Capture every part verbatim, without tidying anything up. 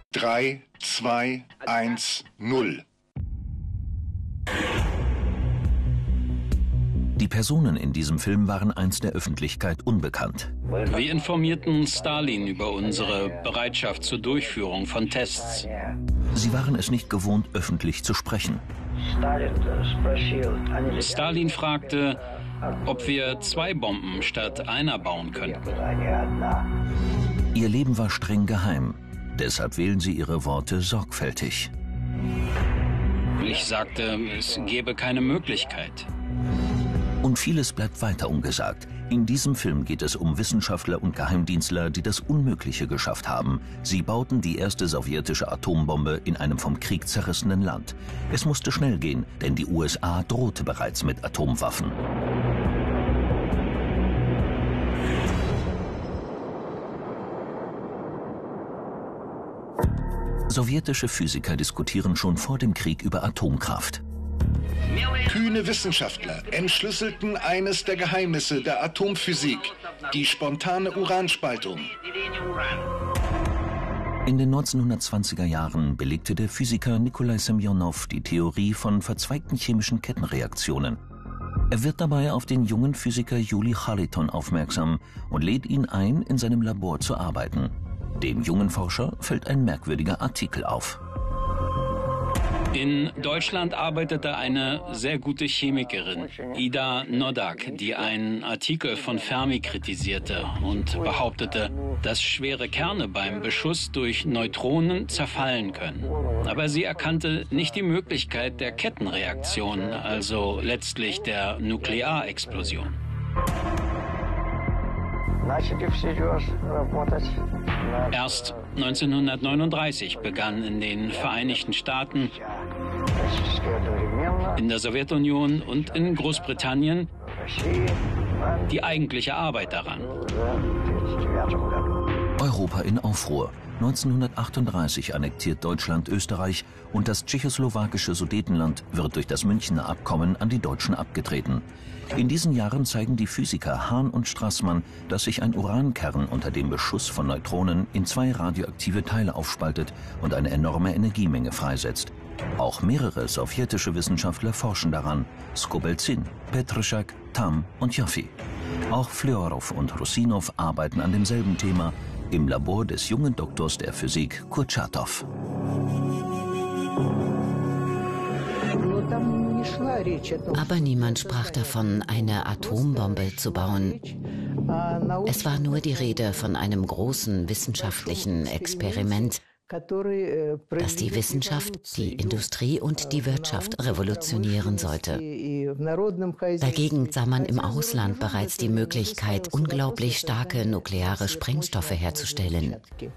drei, zwei, eins, null. Die Personen in diesem Film waren einst der Öffentlichkeit unbekannt. Wir informierten Stalin über unsere Bereitschaft zur Durchführung von Tests. Sie waren es nicht gewohnt, öffentlich zu sprechen. Stalin fragte, ob wir zwei Bomben statt einer bauen könnten. Ihr Leben war streng geheim. Deshalb wählen sie ihre Worte sorgfältig. Ich sagte, es gäbe keine Möglichkeit. Und vieles bleibt weiter ungesagt. In diesem Film geht es um Wissenschaftler und Geheimdienstler, die das Unmögliche geschafft haben. Sie bauten die erste sowjetische Atombombe in einem vom Krieg zerrissenen Land. Es musste schnell gehen, denn die U S A drohte bereits mit Atomwaffen. Sowjetische Physiker diskutieren schon vor dem Krieg über Atomkraft. Kühne Wissenschaftler entschlüsselten eines der Geheimnisse der Atomphysik, die spontane Uranspaltung. In den neunzehnhundertzwanziger Jahren belegte der Physiker Nikolai Semjonow die Theorie von verzweigten chemischen Kettenreaktionen. Er wird dabei auf den jungen Physiker Juri Chariton aufmerksam und lädt ihn ein, in seinem Labor zu arbeiten. Dem jungen Forscher fällt ein merkwürdiger Artikel auf. In Deutschland arbeitete eine sehr gute Chemikerin, Ida Noddack, die einen Artikel von Fermi kritisierte und behauptete, dass schwere Kerne beim Beschuss durch Neutronen zerfallen können. Aber sie erkannte nicht die Möglichkeit der Kettenreaktion, also letztlich der Nuklearexplosion. Erst neunzehnhundertneununddreißig begann in den Vereinigten Staaten, in der Sowjetunion und in Großbritannien die eigentliche Arbeit daran. Europa in Aufruhr. neunzehnhundertachtunddreißig annektiert Deutschland Österreich und das tschechoslowakische Sudetenland wird durch das Münchner Abkommen an die Deutschen abgetreten. In diesen Jahren zeigen die Physiker Hahn und Strassmann, dass sich ein Urankern unter dem Beschuss von Neutronen in zwei radioaktive Teile aufspaltet und eine enorme Energiemenge freisetzt. Auch mehrere sowjetische Wissenschaftler forschen daran: Skobeltsyn, Petruschak, Tam und Joffi. Auch Fljorov und Rusinov arbeiten an demselben Thema im Labor des jungen Doktors der Physik Kurtschatow. Aber niemand sprach davon, eine Atombombe zu bauen. Es war nur die Rede von einem großen wissenschaftlichen Experiment, das die Wissenschaft, die Industrie und die Wirtschaft revolutionieren sollte. Dagegen sah man im Ausland bereits die Möglichkeit, unglaublich starke nukleare Sprengstoffe herzustellen.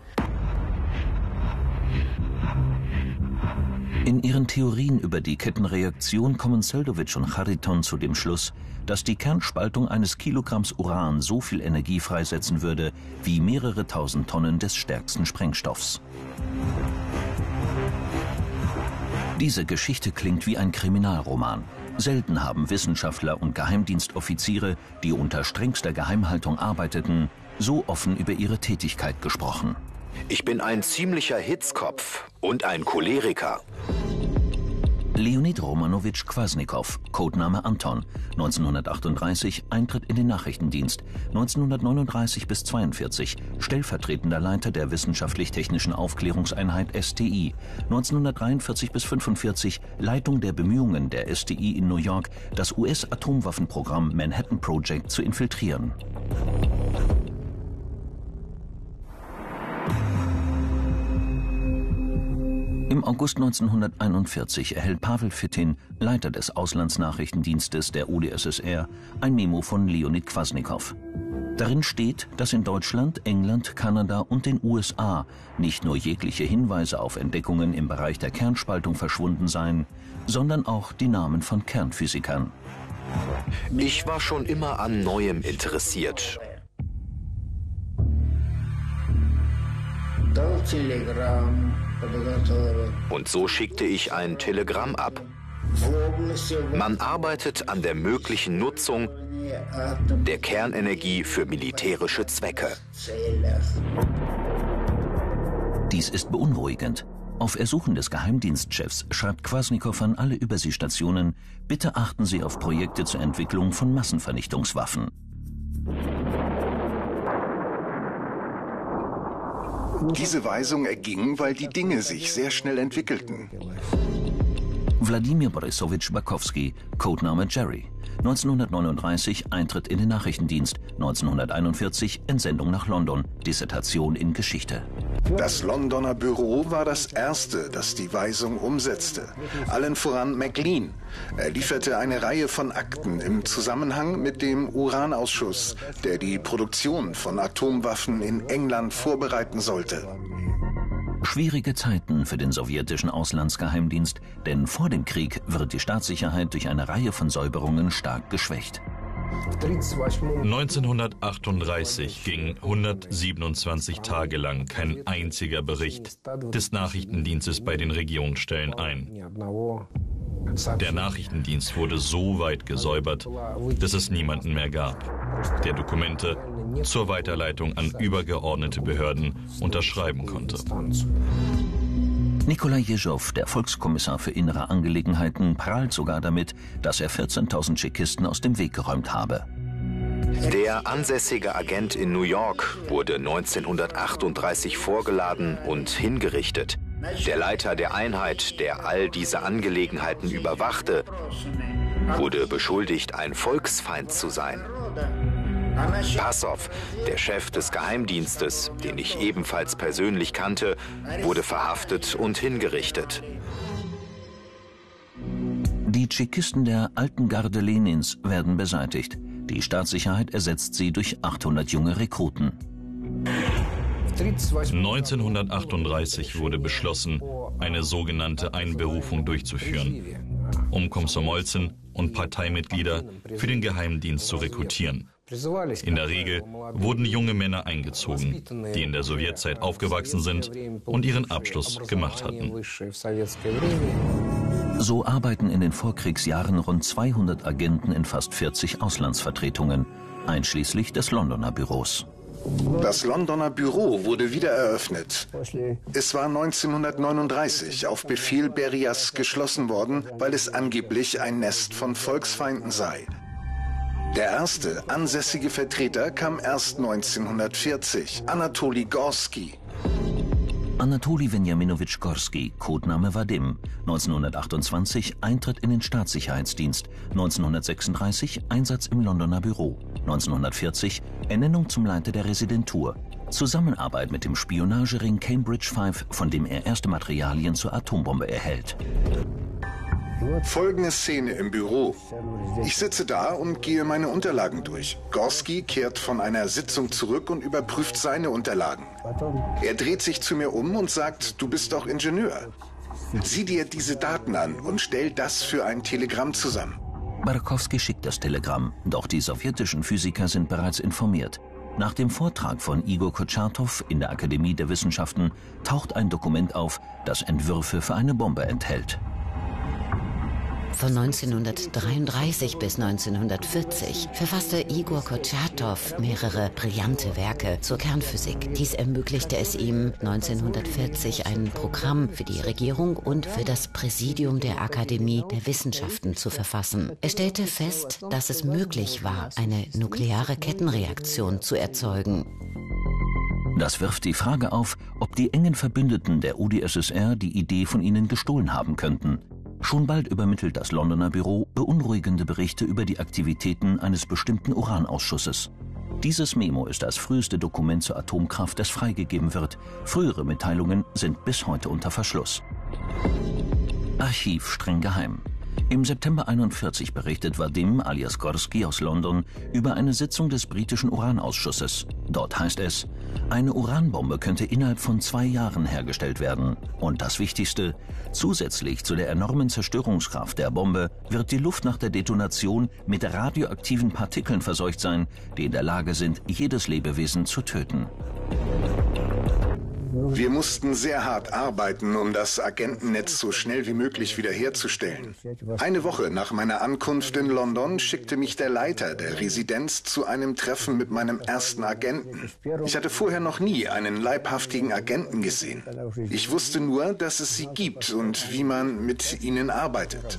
In ihren Theorien über die Kettenreaktion kommen Seldowitsch und Chariton zu dem Schluss, dass die Kernspaltung eines Kilogramms Uran so viel Energie freisetzen würde wie mehrere tausend Tonnen des stärksten Sprengstoffs. Diese Geschichte klingt wie ein Kriminalroman. Selten haben Wissenschaftler und Geheimdienstoffiziere, die unter strengster Geheimhaltung arbeiteten, so offen über ihre Tätigkeit gesprochen. Ich bin ein ziemlicher Hitzkopf und ein Choleriker. Leonid Romanowitsch Kwasnikow, Codename Anton, neunzehnhundertachtunddreißig Eintritt in den Nachrichtendienst, neunzehnhundertneununddreißig bis zweiundvierzig stellvertretender Leiter der Wissenschaftlich-Technischen Aufklärungseinheit S T I, neunzehnhundertdreiundvierzig bis fünfundvierzig Leitung der Bemühungen der S T I in New York, das U S-Atomwaffenprogramm Manhattan Project zu infiltrieren. Im August neunzehnhunderteinundvierzig erhält Pawel Fittin, Leiter des Auslandsnachrichtendienstes der U d S S R, ein Memo von Leonid Kwasnikow. Darin steht, dass in Deutschland, England, Kanada und den U S A nicht nur jegliche Hinweise auf Entdeckungen im Bereich der Kernspaltung verschwunden seien, sondern auch die Namen von Kernphysikern. Ich war schon immer an Neuem interessiert. Und so schickte ich ein Telegramm ab. Man arbeitet an der möglichen Nutzung der Kernenergie für militärische Zwecke. Die Dies ist beunruhigend. Auf Ersuchen des Geheimdienstchefs schreibt Kwasnicow an alle Überseestationen, bitte achten Sie auf Projekte zur Entwicklung von Massenvernichtungswaffen. Diese Weisung erging, weil die Dinge sich sehr schnell entwickelten. Wladimir Borisowitsch Bakowski, Codename Jerry. neunzehnhundertneununddreißig Eintritt in den Nachrichtendienst, neunzehnhunderteinundvierzig Entsendung nach London, Dissertation in Geschichte. Das Londoner Büro war das erste, das die Weisung umsetzte. Allen voran Maclean. Er lieferte eine Reihe von Akten im Zusammenhang mit dem Uranausschuss, der die Produktion von Atomwaffen in England vorbereiten sollte. Schwierige Zeiten für den sowjetischen Auslandsgeheimdienst, denn vor dem Krieg wird die Staatssicherheit durch eine Reihe von Säuberungen stark geschwächt. neunzehnhundertachtunddreißig ging hundertsiebenundzwanzig Tage lang kein einziger Bericht des Nachrichtendienstes bei den Regierungsstellen ein. Der Nachrichtendienst wurde so weit gesäubert, dass es niemanden mehr gab, der Dokumente zur Weiterleitung an übergeordnete Behörden unterschreiben konnte. Nikolai Jeschow, der Volkskommissar für innere Angelegenheiten, prahlt sogar damit, dass er vierzehntausend Tschekisten aus dem Weg geräumt habe. Der ansässige Agent in New York wurde neunzehnhundertachtunddreißig vorgeladen und hingerichtet. Der Leiter der Einheit, der all diese Angelegenheiten überwachte, wurde beschuldigt, ein Volksfeind zu sein. Passow, der Chef des Geheimdienstes, den ich ebenfalls persönlich kannte, wurde verhaftet und hingerichtet. Die Tschekisten der alten Garde Lenins werden beseitigt. Die Staatssicherheit ersetzt sie durch achthundert junge Rekruten. neunzehnhundertachtunddreißig wurde beschlossen, eine sogenannte Einberufung durchzuführen, um Komsomolzen und Parteimitglieder für den Geheimdienst zu rekrutieren. In der Regel wurden junge Männer eingezogen, die in der Sowjetzeit aufgewachsen sind und ihren Abschluss gemacht hatten. So arbeiten in den Vorkriegsjahren rund zweihundert Agenten in fast vierzig Auslandsvertretungen, einschließlich des Londoner Büros. Das Londoner Büro wurde wieder eröffnet. Es war neunzehnhundertneununddreißig auf Befehl Berias geschlossen worden, weil es angeblich ein Nest von Volksfeinden sei. Der erste ansässige Vertreter kam erst neunzehnhundertvierzig, Anatoli Gorski. Anatoli Wenjaminowitsch Gorski, Codename Vadim, neunzehnhundertachtundzwanzig Eintritt in den Staatssicherheitsdienst, neunzehnhundertsechsunddreißig Einsatz im Londoner Büro, neunzehnhundertvierzig Ernennung zum Leiter der Residentur, Zusammenarbeit mit dem Spionagering Cambridge fünf, von dem er erste Materialien zur Atombombe erhält. Folgende Szene im Büro. Ich sitze da und gehe meine Unterlagen durch. Gorski kehrt von einer Sitzung zurück und überprüft seine Unterlagen. Er dreht sich zu mir um und sagt, du bist doch Ingenieur. Sieh dir diese Daten an und stell das für ein Telegramm zusammen. Barkowski schickt das Telegramm, doch die sowjetischen Physiker sind bereits informiert. Nach dem Vortrag von Igor Kurtschatow in der Akademie der Wissenschaften taucht ein Dokument auf, das Entwürfe für eine Bombe enthält. Von neunzehnhundertdreiunddreißig bis neunzehnhundertvierzig verfasste Igor Kurtschatow mehrere brillante Werke zur Kernphysik. Dies ermöglichte es ihm, neunzehnhundertvierzig ein Programm für die Regierung und für das Präsidium der Akademie der Wissenschaften zu verfassen. Er stellte fest, dass es möglich war, eine nukleare Kettenreaktion zu erzeugen. Das wirft die Frage auf, ob die engen Verbündeten der U d S S R die Idee von ihnen gestohlen haben könnten. Schon bald übermittelt das Londoner Büro beunruhigende Berichte über die Aktivitäten eines bestimmten Uranausschusses. Dieses Memo ist das früheste Dokument zur Atomkraft, das freigegeben wird. Frühere Mitteilungen sind bis heute unter Verschluss. Archiv streng geheim. Im September einundvierzig berichtet Vadim alias Gorski aus London über eine Sitzung des britischen Uranausschusses. Dort heißt es, eine Uranbombe könnte innerhalb von zwei Jahren hergestellt werden. Und das Wichtigste, zusätzlich zu der enormen Zerstörungskraft der Bombe wird die Luft nach der Detonation mit radioaktiven Partikeln verseucht sein, die in der Lage sind, jedes Lebewesen zu töten. Wir mussten sehr hart arbeiten, um das Agentennetz so schnell wie möglich wiederherzustellen. Eine Woche nach meiner Ankunft in London schickte mich der Leiter der Residenz zu einem Treffen mit meinem ersten Agenten. Ich hatte vorher noch nie einen leibhaftigen Agenten gesehen. Ich wusste nur, dass es sie gibt und wie man mit ihnen arbeitet.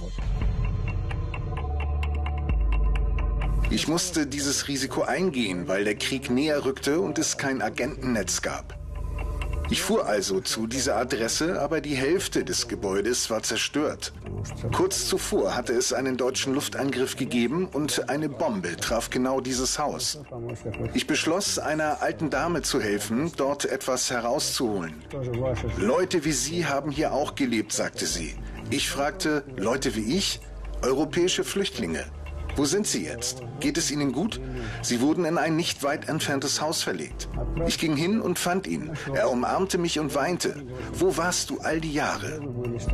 Ich musste dieses Risiko eingehen, weil der Krieg näher rückte und es kein Agentennetz gab. Ich fuhr also zu dieser Adresse, aber die Hälfte des Gebäudes war zerstört. Kurz zuvor hatte es einen deutschen Luftangriff gegeben und eine Bombe traf genau dieses Haus. Ich beschloss, einer alten Dame zu helfen, dort etwas herauszuholen. Leute wie Sie haben hier auch gelebt, sagte sie. Ich fragte, Leute wie ich? Europäische Flüchtlinge. Wo sind Sie jetzt? Geht es Ihnen gut? Sie wurden in ein nicht weit entferntes Haus verlegt. Ich ging hin und fand ihn. Er umarmte mich und weinte. Wo warst du all die Jahre?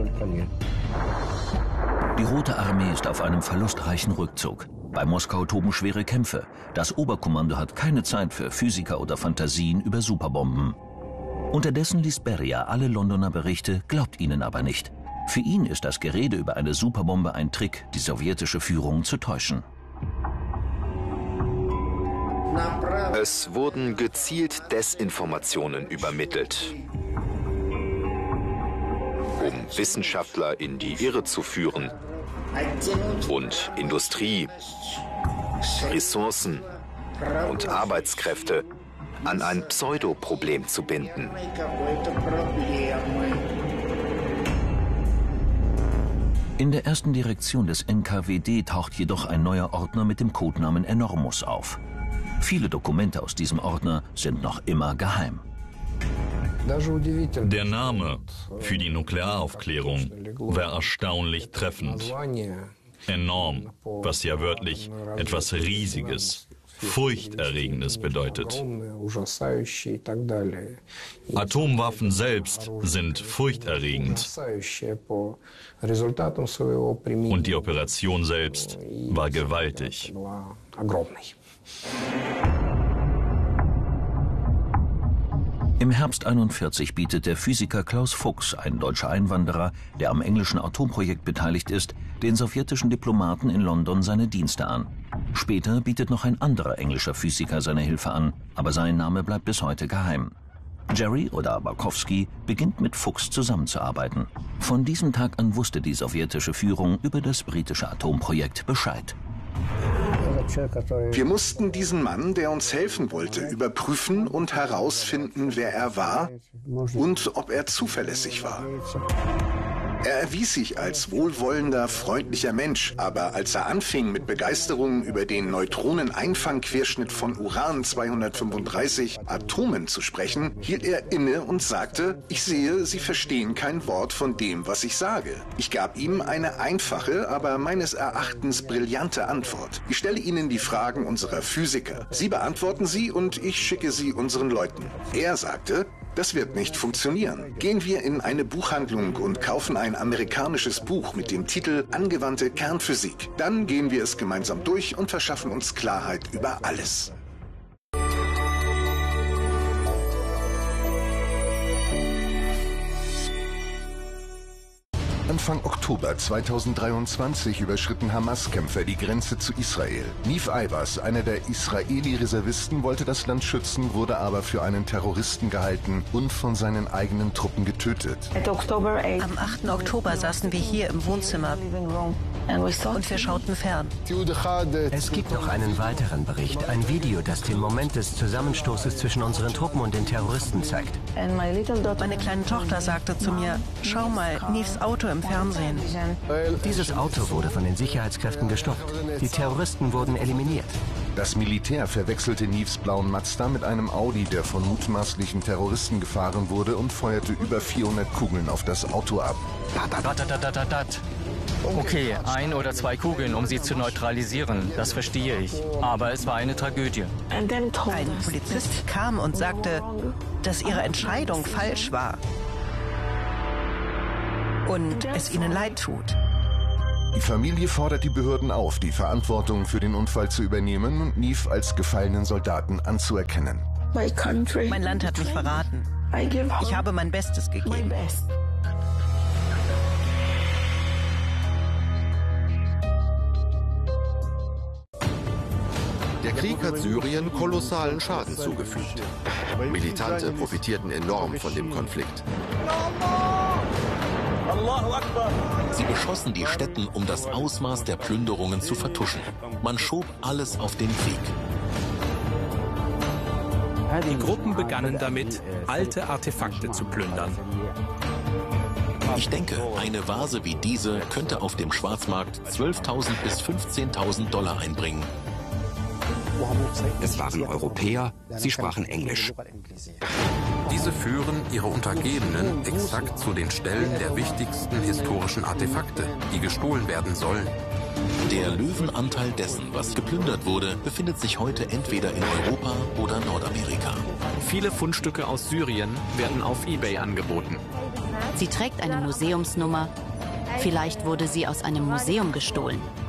Die Rote Armee ist auf einem verlustreichen Rückzug. Bei Moskau toben schwere Kämpfe. Das Oberkommando hat keine Zeit für Physiker oder Fantasien über Superbomben. Unterdessen liest Beria alle Londoner Berichte, glaubt ihnen aber nicht. Für ihn ist das Gerede über eine Superbombe ein Trick, die sowjetische Führung zu täuschen. Es wurden gezielt Desinformationen übermittelt, um Wissenschaftler in die Irre zu führen und Industrie, Ressourcen und Arbeitskräfte an ein Pseudoproblem zu binden. In der ersten Direktion des N K W D taucht jedoch ein neuer Ordner mit dem Codenamen Enormus auf. Viele Dokumente aus diesem Ordner sind noch immer geheim. Der Name für die Nuklearaufklärung war erstaunlich treffend. Enorm, was ja wörtlich etwas Riesiges, Furchterregendes bedeutet. Atomwaffen selbst sind furchterregend. Und die Operation selbst war gewaltig. Im Herbst einundvierzig bietet der Physiker Klaus Fuchs, ein deutscher Einwanderer, der am englischen Atomprojekt beteiligt ist, den sowjetischen Diplomaten in London seine Dienste an. Später bietet noch ein anderer englischer Physiker seine Hilfe an, aber sein Name bleibt bis heute geheim. Jerry oder Barkowski beginnt mit Fuchs zusammenzuarbeiten. Von diesem Tag an wusste die sowjetische Führung über das britische Atomprojekt Bescheid. Wir mussten diesen Mann, der uns helfen wollte, überprüfen und herausfinden, wer er war und ob er zuverlässig war. Er erwies sich als wohlwollender, freundlicher Mensch, aber als er anfing, mit Begeisterung über den Neutroneneinfangquerschnitt von Uran zweihundertfünfunddreißig Atomen zu sprechen, hielt er inne und sagte, ich sehe, Sie verstehen kein Wort von dem, was ich sage. Ich gab ihm eine einfache, aber meines Erachtens brillante Antwort. Ich stelle Ihnen die Fragen unserer Physiker. Sie beantworten sie und ich schicke sie unseren Leuten. Er sagte, das wird nicht funktionieren. Gehen wir in eine Buchhandlung und kaufen ein amerikanisches Buch mit dem Titel Angewandte Kernphysik. Dann gehen wir es gemeinsam durch und verschaffen uns Klarheit über alles. Anfang Oktober zweitausenddreiundzwanzig überschritten Hamas-Kämpfer die Grenze zu Israel. Niv Ayvaz, einer der Israeli-Reservisten, wollte das Land schützen, wurde aber für einen Terroristen gehalten und von seinen eigenen Truppen getötet. Am achten Oktober saßen wir hier im Wohnzimmer und wir schauten fern. Es gibt noch einen weiteren Bericht, ein Video, das den Moment des Zusammenstoßes zwischen unseren Truppen und den Terroristen zeigt. Meine kleine Tochter sagte zu mir, schau mal, Nivs Auto im Fernsehen. Dieses Auto wurde von den Sicherheitskräften gestoppt. Die Terroristen wurden eliminiert. Das Militär verwechselte Nivs blauen Mazda mit einem Audi, der von mutmaßlichen Terroristen gefahren wurde, und feuerte über vierhundert Kugeln auf das Auto ab. Okay, ein oder zwei Kugeln, um sie zu neutralisieren, das verstehe ich. Aber es war eine Tragödie. Ein Polizist kam und sagte, dass ihre Entscheidung falsch war und es ihnen leid tut. Die Familie fordert die Behörden auf, die Verantwortung für den Unfall zu übernehmen und Niv als gefallenen Soldaten anzuerkennen. Mein Land hat mich verraten. Ich habe mein Bestes gegeben. Der Krieg hat Syrien kolossalen Schaden zugefügt. Militante profitierten enorm von dem Konflikt. Sie beschossen die Stätten, um das Ausmaß der Plünderungen zu vertuschen. Man schob alles auf den Krieg. Die Gruppen begannen damit, alte Artefakte zu plündern. Ich denke, eine Vase wie diese könnte auf dem Schwarzmarkt zwölftausend bis fünfzehntausend Dollar einbringen. Es waren Europäer, sie sprachen Englisch. Diese führen ihre Untergebenen exakt zu den Stellen der wichtigsten historischen Artefakte, die gestohlen werden sollen. Der Löwenanteil dessen, was geplündert wurde, befindet sich heute entweder in Europa oder Nordamerika. Viele Fundstücke aus Syrien werden auf eBay angeboten. Sie trägt eine Museumsnummer. Vielleicht wurde sie aus einem Museum gestohlen.